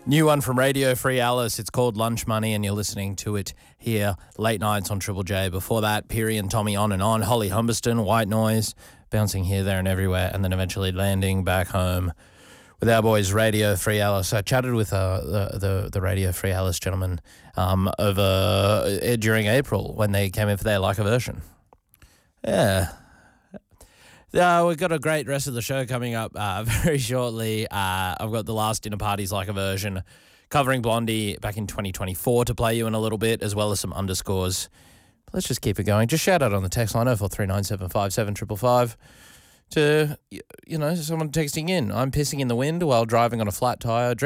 New one from Radio Free Alice. It's called Lunch Money, and you're listening to it here late nights on Triple J. Before that, Peary and Tommy On and On, Holly Humberston, White Noise, bouncing here, there and everywhere, and then eventually landing back home with our boys Radio Free Alice. I chatted with the Radio Free Alice gentlemen during April when they came in for their Like a Version. Yeah. We've got a great rest of the show coming up very shortly. I've got the last dinner parties Like a Version covering Blondie back in 2024 to play you in a little bit, as well as some underscores. But let's just keep it going. Just shout out on the text line 0439757555 to, someone texting in. I'm pissing in the wind while driving on a flat tyre.